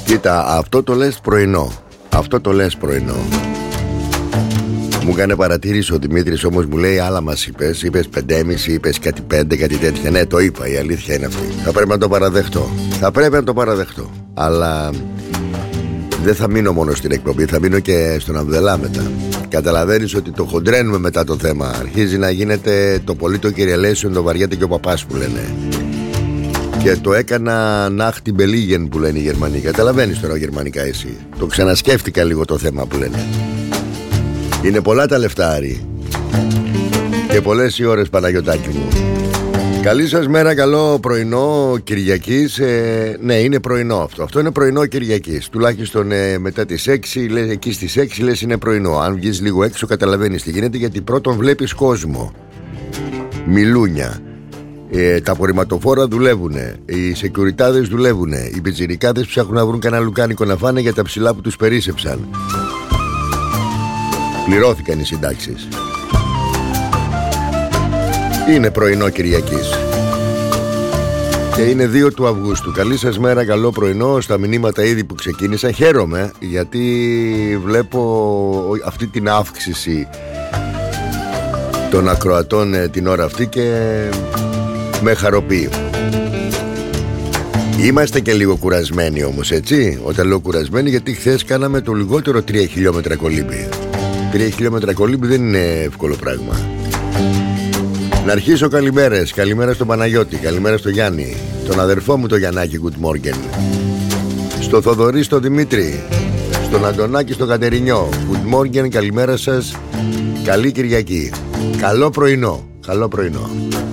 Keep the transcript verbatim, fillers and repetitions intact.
Κοίτα, αυτό το λες πρωινό. Αυτό το λες πρωινό. Μου έκανε παρατήρηση ο Δημήτρης, όμως μου λέει άλλα μας είπες. Είπες πεντέμιση, είπες κάτι πέντε, κάτι τέτοια. Ναι, το είπα, η αλήθεια είναι αυτή. Θα πρέπει να το παραδεχτώ. Θα πρέπει να το παραδεχτώ. Αλλά δεν θα μείνω μόνο στην εκπομπή, θα μείνω και στον Αμβδελά μετά. Καταλαβαίνεις ότι το χοντρένουμε μετά το θέμα. Αρχίζει να γίνεται το πολύ το κυριελέσιο, το βαριέται και ο παπάς που λένε. Και το έκανα ναχ την Μπελίγεν που λένε οι Γερμανοί. Καταλαβαίνεις τώρα γερμανικά εσύ. Το ξανασκέφτηκα λίγο το θέμα που λένε. Είναι πολλά τα λεφτά, Άρη. Και πολλές οι ώρες, Παναγιωτάκη μου. Καλή σας μέρα, καλό πρωινό Κυριακής. ε, Ναι, είναι πρωινό αυτό. Αυτό είναι πρωινό Κυριακής. Τουλάχιστον ε, μετά τις έξι, λες, εκεί στις έξι λες είναι πρωινό. Αν βγεις λίγο έξω καταλαβαίνεις τι γίνεται, γιατί πρώτον βλέπεις κόσμο. Μιλούνια. ε, Τα απορριμματοφόρα δουλεύουνε. Οι σεκιουριτάδες δουλεύουνε. Οι πιτσιρικάδες ψάχνουν να βρουν κανένα λουκάνικο να φάνε για τα ψηλά που τους περίσσεψαν. Πληρώθηκαν οι συντάξεις. Είναι πρωινό Κυριακής. Και είναι δύο του Αυγούστου. Καλή σας μέρα, καλό πρωινό. Στα μηνύματα ήδη που ξεκίνησα χαίρομαι, γιατί βλέπω αυτή την αύξηση των ακροατών την ώρα αυτή και με χαροποιεί. Είμαστε και λίγο κουρασμένοι όμως, έτσι. Όταν λέω κουρασμένοι, γιατί χθες κάναμε το λιγότερο τρία χιλιόμετρα κολύμπη. Τρία χιλιόμετρα κολύμπη δεν είναι εύκολο πράγμα. Να αρχίσω καλημέρες. Καλημέρα στον Παναγιώτη, καλημέρα στο Γιάννη, τον αδερφό μου το Γιαννάκη, good morning. Στο Θοδωρή, στο Δημήτρη, στον Αντωνάκη, στο Κατερινιό, good morning, καλημέρα σας. Καλή Κυριακή. Καλό πρωινό. Καλό πρωινό.